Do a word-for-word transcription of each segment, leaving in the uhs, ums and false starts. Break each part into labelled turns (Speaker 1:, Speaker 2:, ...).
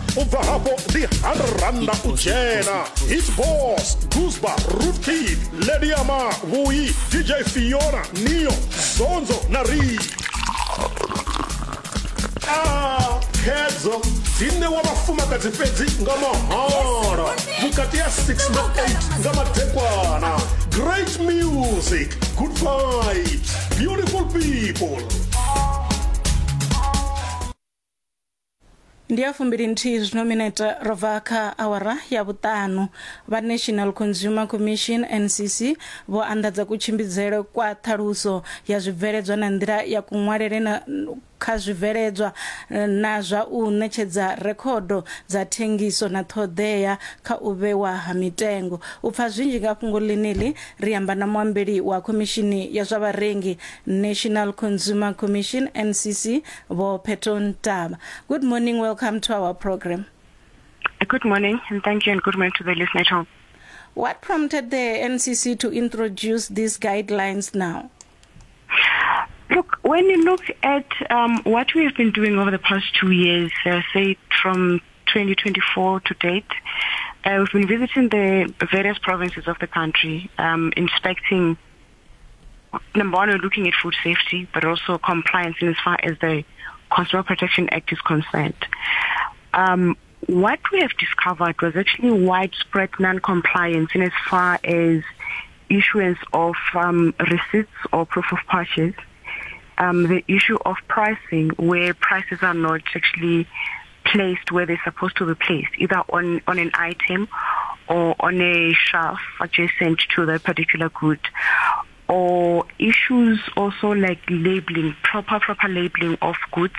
Speaker 1: ubva hapo ndi Randa Ujena, Hit Boss, Guzba, Rootkid, Lady Ama, Vui, D J Fiona, Neo, Zonzo, Nari. Ah, Kedzo, Dine wabafuma kazipezi ngama hara, Bukati ya six na eight ngama tekwana. Great music, good vibes, beautiful people.
Speaker 2: Ndiya fumbiri nthihi zvinomineta rovaka awara ya vutanu va National Consumer Commission N C C vo andadza kuchimbidzele kwa thaluso ya zwibveledzwa na ndira ya kunwalele na kha zwibveledzwa na zwa u ṋetshedza rekhodo dza thengiso na ṱhoḓea kha u vhewa ha mitengo. U pfa zwinzhi nga fhungo ḽeneḽi ri amba na muambeli wa khomishini ya zwa vharengi National Consumer Commission N C C vo Peton Taba. Good morning, welcome to our program.
Speaker 3: Good morning, and thank you, and good morning to the listener at home.
Speaker 2: What prompted the N C C to introduce these guidelines now?
Speaker 3: Look, when you look at um, what we have been doing over the past two years, uh, say from twenty twenty-four to date, uh, we've been visiting the various provinces of the country, um, inspecting, number one, we're looking at food safety, but also compliance in as far as the Consumer Protection Act is concerned. Um, what we have discovered was actually widespread non-compliance in as far as issuance of um, receipts or proof of purchase. Um, the issue of pricing, where prices are not actually placed where they're supposed to be placed, either on, on an item or on a shelf adjacent to the particular good, or issues also like labeling, proper proper labeling of goods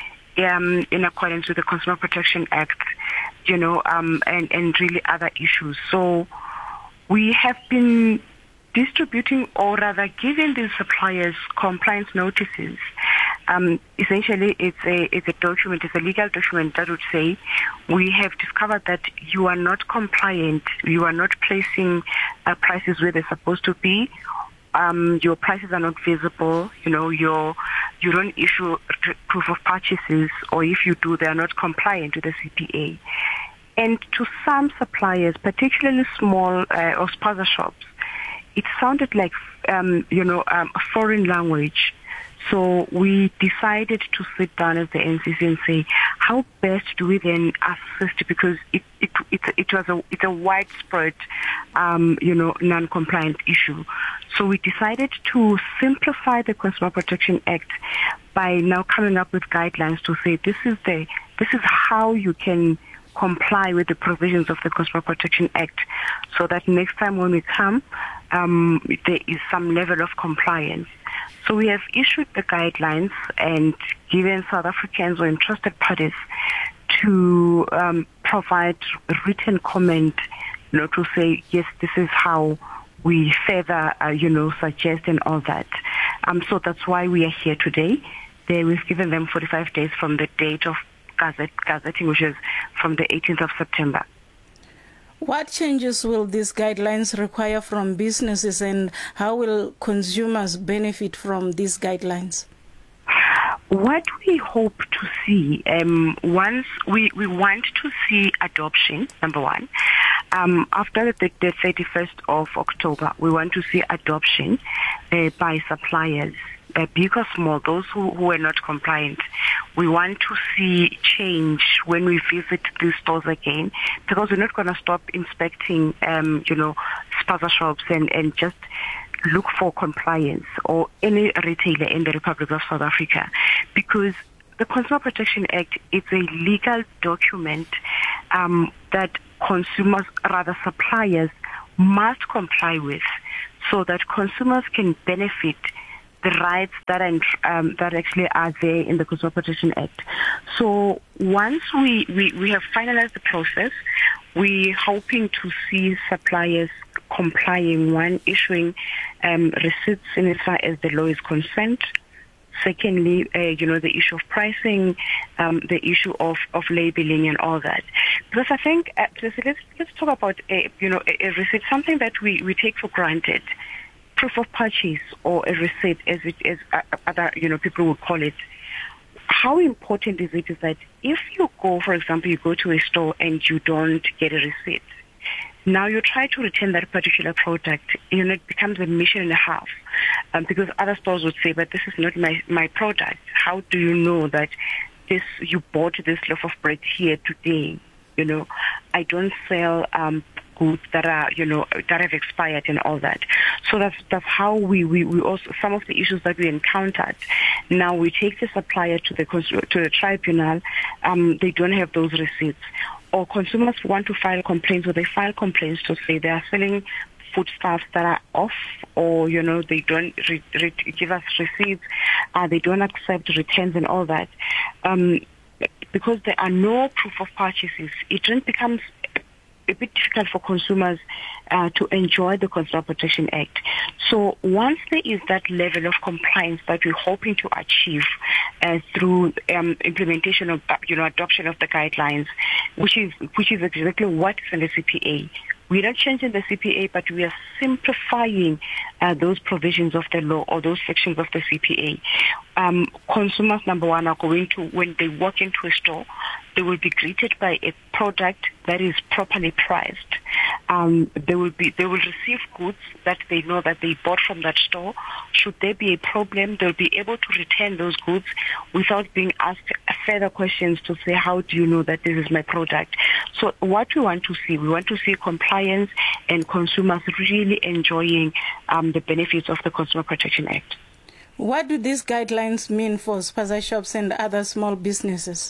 Speaker 3: um, in accordance with the Consumer Protection Act, you know, um, and, and really other issues. So we have been distributing, or rather giving these suppliers compliance notices. Um, essentially, it's a it's a document, it's a legal document that would say, we have discovered that you are not compliant, you are not placing uh, prices where they're supposed to be, um, your prices are not visible, you know, your you don't issue proof of purchases, or if you do, they are not compliant with the C P A. And to some suppliers, particularly small uh, or spaza shops, it sounded like, um, you know, um, a foreign language. So we decided to sit down as the N C C and say, how best do we then assist? Because it it it, it was a it's a widespread, um, you know, non-compliant issue. So we decided to simplify the Consumer Protection Act by now coming up with guidelines to say this is the this is how you can comply with the provisions of the Consumer Protection Act, so that next time when we come, um, there is some level of compliance. So we have issued the guidelines and given South Africans or interested parties to um, provide written comment, you know, to say, yes, this is how we further, uh, you know, suggest and all that. Um, so that's why we are here today. They, we've given them forty-five days from the date of Gazette, gazetting, which is from the eighteenth of September.
Speaker 2: What changes will these guidelines require from businesses, and how will consumers benefit from these guidelines?
Speaker 3: What we hope to see, um, once we, we want to see adoption, number one. Um, after the, the thirty-first of October, we want to see adoption uh, by suppliers. Uh, big or small, those who, who are not compliant. We want to see change when we visit these stores again, because we're not going to stop inspecting, um, you know, spaza shops and, and just look for compliance, or any retailer in the Republic of South Africa, because the Consumer Protection Act is a legal document um, that consumers, rather suppliers, must comply with, so that consumers can benefit the rights that are, um, that actually are there in the Consumer Protection Act. So once we, we, we have finalized the process, we're hoping to see suppliers complying, one, issuing um, receipts in as far as the law is concerned. Secondly, uh, you know, the issue of pricing, um, the issue of, of labeling and all that. Because I think, uh, let's, let's talk about, a, you know, a, a receipt, something that we, we take for granted. Proof of purchase, or a receipt, as it, as other, you know, people would call it. how important is it is that if you go, for example, you go to a store and you don't get a receipt, now you try to return that particular product, you know, it becomes a mission and a half. Um, because other stores would say, but this is not my, my product. How do you know that this you bought this loaf of bread here today? You know, I don't sell um, goods that are, you know, that have expired and all that. So that's that's how we, we, we also, some of the issues that we encountered. Now we take the supplier to the to the tribunal. Um, they don't have those receipts. Or consumers want to file complaints, or they file complaints to say they are selling foodstuffs that are off, or, you know, they don't re- re- give us receipts, uh, they don't accept returns and all that. Um, because there are no proof of purchases, it then becomes a bit difficult for consumers uh, to enjoy the Consumer Protection Act. So once there is that level of compliance that we're hoping to achieve uh, through um, implementation of, uh, you know, adoption of the guidelines, which is which is exactly what is in the C P A. We're not changing the C P A, but we are simplifying uh, those provisions of the law or those sections of the C P A. Um, consumers, number one, are going to, when they walk into a store, they will be greeted by a product that is properly priced. Um, they will be, they will receive goods that they know that they bought from that store. Should there be a problem, they'll be able to return those goods without being asked further questions to say, how do you know that this is my product? So what we want to see, we want to see compliance and consumers really enjoying um, the benefits of the Consumer Protection Act.
Speaker 2: What do these guidelines mean for spaza shops and other small businesses?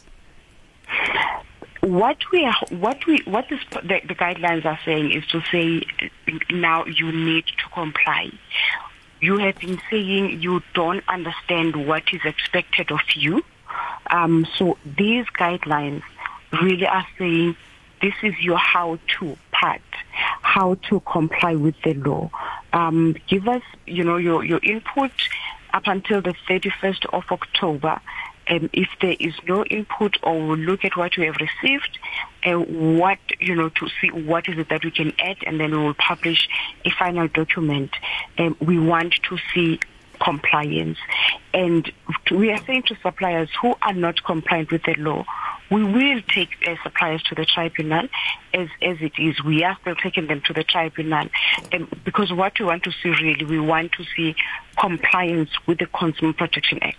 Speaker 3: What we are, what we, what this, the, the guidelines are saying is to say, now you need to comply. You have been saying you don't understand what is expected of you. Um, so these guidelines really are saying this is your how-to part, how to comply with the law. Um, give us, you know, your, your input up until the thirty-first of October. Um, if there is no input, or we'll look at what we have received, uh, what, you know, to see what is it that we can add, and then we will publish a final document. Um, we want to see compliance. And we are saying to suppliers who are not compliant with the law, we will take uh, suppliers to the tribunal as, as it is. We are still taking them to the tribunal um, because what we want to see really, we want to see compliance with the Consumer Protection Act.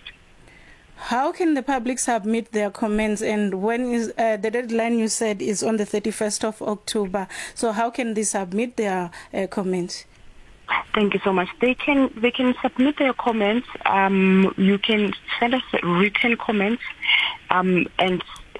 Speaker 2: How can the public submit their comments, and when is uh, the deadline you said is on the thirty-first of October? So how can they submit their uh, comments?
Speaker 3: Thank you so much. They can they can submit their comments. Um, you can send us written comments um, and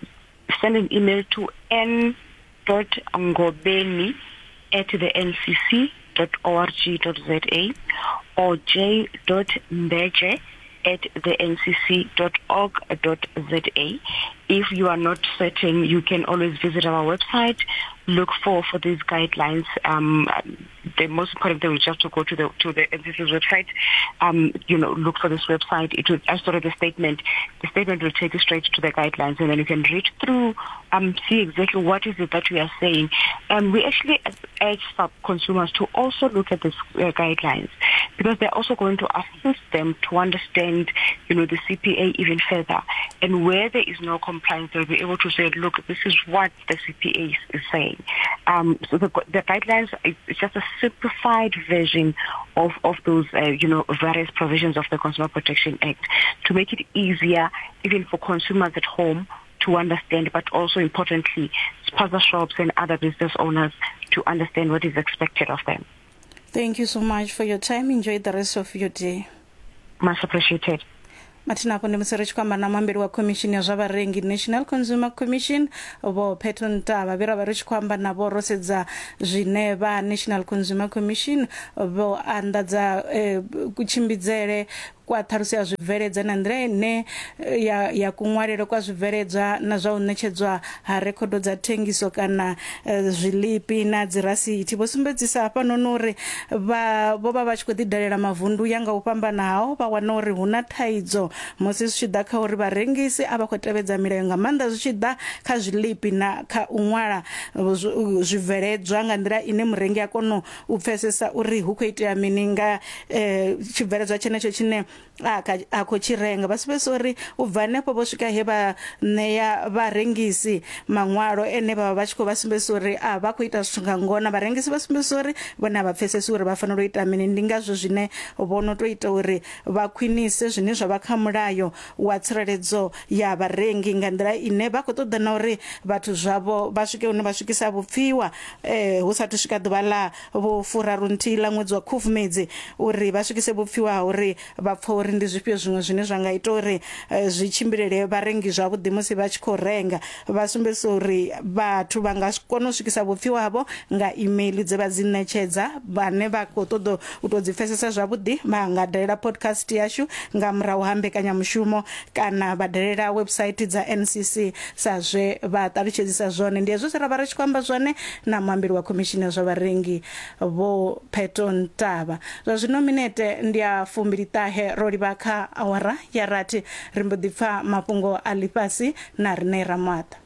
Speaker 3: send an email to n dot ngobeni at the n c c dot org dot z a or j dot mbeje at the n c c dot org dot z a. If you are not certain, you can always visit our website, look for, for these guidelines. Um, the most important thing is just to go to the to the N C C's website. Um, you know, look for this website. It will, as sort of the statement, the statement will take you straight to the guidelines, and then you can read through, um, see exactly what is it that we are saying. Um, we actually urge consumers to also look at these uh, guidelines, because they're also going to assist them to understand, you know, the C P A even further. And where there is no compliance, they'll be able to say, look, this is what the C P A is saying. Um, so the, the guidelines is just a simplified version of, of those, uh, you know, various provisions of the Consumer Protection Act to make it easier even for consumers at home to understand, but also importantly, spaza shops and other business owners to understand what is expected of them.
Speaker 2: Thank you so much for your time. Enjoy the rest of your day.
Speaker 3: Much appreciated.
Speaker 2: Matinapo ndi muserechi kwamba na mambiri wa commission ya zvabarengi National Consumer Commission vo Petron Tava vira varichi kwamba na vo rosedza zvine va National Consumer Commission vo andadza eh, kuchimbidzele kwa tharuso ya zvibveledzwa na nḓila ine ya ya kunwalele kwa zvibveledzwa na zwa u ṋetshedzwa ha rekhodo dza thengiso kana uh, zwilipi na dzi rasithi. Vho sumbedzisa hafha noni uri vha vho vha vha tshi khou ḓidalela mavundu ya nga u fhambanaho, vha wana uri hu na thaidzo musi zwi tshi ḓa kha uri vharengisi a vha khou tevhedza milayo nga maanḓa zwi tshi ḓa kha zwilipi na kha u ṅwala zwibveledzwa nga nḓila ine murengi a kona u pfesesa uri hu khou itea mini nga eh, tshibveledzwa tshenetsho tshine a khou tshi renga. Vha sumbedzisa uri u bva hanefho vho swika he vha ṋea vharengisi maṅwalo ene vha vha vha tshi khou vha sumbedzisa uri a vha khou ita zwithu nga ngona. Vharengisi vha sumbedzisa uri vhone vha pfesesi uri vha fanela u ita mini. Ndi ngazwo zwine vho no to ita uri vha khwinise zwine zwa vha kha mulayo wa tsireledzo ya vharengi nga nḓila ine vha khou ṱoḓa na uri vhathu zwavho vha swike hune vha swikisa vhupfiwa eh hu sathu swika ḓuvha ḽa vho furaru nthihi ḽa ṅwedzi wa Khubvumedzi uri vha swikise vhupfiwa uri vha pfha uri ndi zwifhio zwiṅwe zwine zwa nga ita uri zwi tshimbilele vharengi zwavhuḓi musi vha tshi khou renga. Vha sumbedzisa uri vhathu vha nga kona u swikisa vhupfiwa havho nga email dze vha dzi ṋetshedza. Vhane vha khou ṱoḓa u to dzi pfesesa zwavhuḓi vha nga dalela podcast yashu nga murahu ha mbekanyamushumo kana vha dalela website dza N C C sa zwe vha ṱalutshedzisa zwone. Ndi hezwo ra vha ri tshi khou amba zwone na muambeli wa khomishini zwa vharengi vho Pheto Ntava. Zwa zwino minete ndi a fumbili ṱahe ro livha kha awara ya rathi ri mbo ḓi pfa mafhungo a ḽifhasi na rine Ramatha.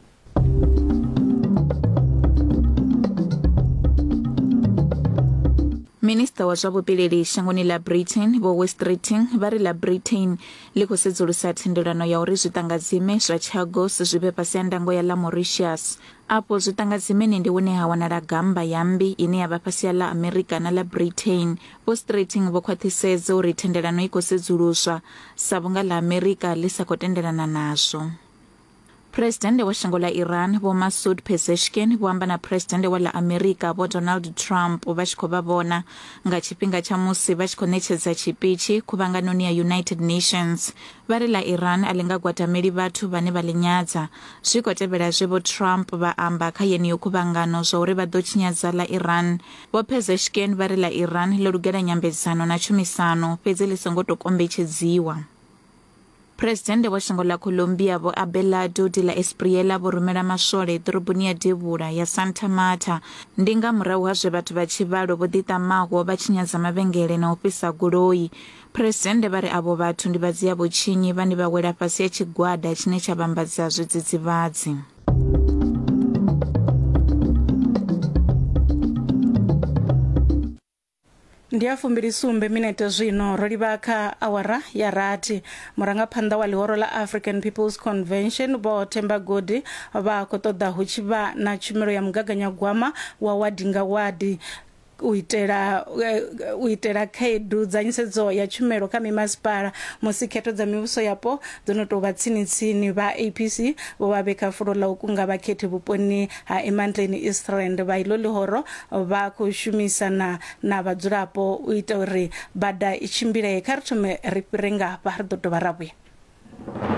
Speaker 4: Minister wa zwa vhupileli shangoni ḽa Britain vho Westretting vha ri ḽa Britain ḽi khou sedzulusa thendelano ya uri zwiṱangadzime zwa Chagos zwi vhe fhasi ha ndango ya ḽa Mauritius. Afho zwiṱangadzimeni ndi hune ha wanala gamba ya mmbi ine ya vha fhasi ha ḽa America na ḽa Britain. Vho Westretting vho khwaṱhisedza uri thendelano i khou sedzuluswa sa vhunga ḽa America ḽi sa khou tendelana nazwo. President wa shango la Iran vho Masoud Pezeshkian vho amba na President wa la America vho Donald Trump vha tshi khou vha vhona nga tshifhinga tsha musi vha tshi khou ṋetshedza tshipitshi khuvhanganoni ya United Nations. Vha ri la Iran a linga gwatameli vhathu vhane vha linyadza. Zwi khou tevhela zwe vho Trump vha amba kha yeneyo khuvhangano zwa uri vha ḓo tshinyadza la Iran. Vho Pezeshkian vha ri la Iran ḽo lugela nyambedzano na tshumisano fhedzi ḽi songo to kombetshedziwa. President wa shango la Colombia vho Abelardo de la Espriella vho rumela maswole ḓoroboni ya Devula ya Santa Marta ndi nga murahu ha zwe vhathu vha tshivhalo vho ḓiṱamaho vha tshinyadza mavhengele na u fhisa goloi. President vha ri avho vhathu ndi vhadzia vhutshinyi vhane vha wela fhasi ya tshigwada tshine tsha vhambadza zwidzidzivhadzi.
Speaker 2: Ndi a fumbili sumbe minete zwino ro livha kha awara ya rathi. Murangaphanḓa wa ḽihoro la African People's Convention vho Themba Godi vha khou ṱoḓa hu tshi vha na tshumelo ya mugaganyagwama wa wadi nga wadi u itela u itela khaedu dza nyisedzo ya tshumelo kha mimasipala musi khetho dza mivhuso yapo dzo no tou vha tsini tsini. Vha A P C vho vha vheka fulo ḽa u kunga vhakhethi vhuponi ha Emantini Eastland. Vha iḽo ḽihoro vha khou shumisana na vhadzulapo u ita uri bada i tshimbile. Kha ri thome ri fhire ngafha ri ḓo dovha ra vhuya.